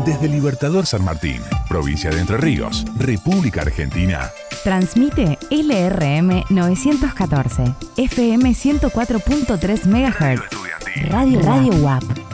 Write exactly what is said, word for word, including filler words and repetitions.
Desde Libertador San Martín, provincia de Entre Ríos, República Argentina. Transmite L R M novecientos catorce, F M ciento cuatro punto tres megahertz. Radio Radio U A P.